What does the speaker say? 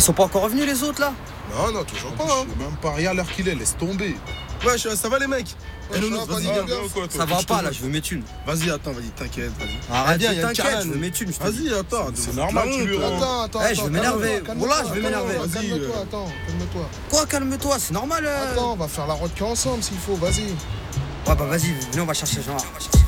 Ils sont pas encore revenus les autres là? Non, toujours pas. Je sais même pas, regarde l'heure qu'il est, laisse tomber. Wesh, ça va les mecs? Ouais, Nounours, ça va, vas-y, pas de viens. gaffe. Ça va pas là, je veux mes thunes. Vas-y, attends, vas-y, t'inquiète, vas-y. Arrête, viens, y a un t'inquiète, challenge. je veux mes thunes, je te dis. Vas-y, attends. C'est normal, tu lui rends. Attends, Eh, je vais m'énerver. Voilà, je vais m'énerver. Vas-y, Calme-toi, attends, calme-toi. Quoi, calme-toi, c'est normal. Attends, on va faire la route ensemble s'il faut, vas-y. Ouais, bah vas-y, venez, on va chercher Jean.